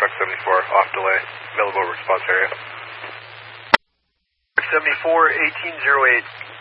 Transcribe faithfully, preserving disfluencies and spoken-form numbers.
Truck seventy-four, off delay, available response area. seventy-four, eighteen oh eight.